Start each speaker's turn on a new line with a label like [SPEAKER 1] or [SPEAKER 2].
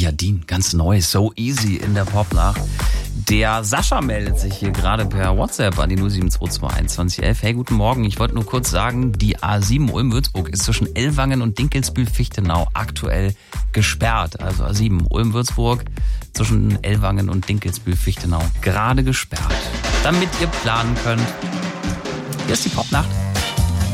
[SPEAKER 1] Dean, ganz neu, So Easy in der Popnacht. Der Sascha meldet sich hier gerade per WhatsApp an die 07221 2011. Hey, guten Morgen. Ich wollte nur kurz sagen, die A7 Ulm-Würzburg ist zwischen Ellwangen und Dinkelsbühl-Fichtenau aktuell gesperrt. Also A7 Ulm-Würzburg zwischen Ellwangen und Dinkelsbühl-Fichtenau gerade gesperrt. Damit ihr planen könnt. Hier ist die Popnacht.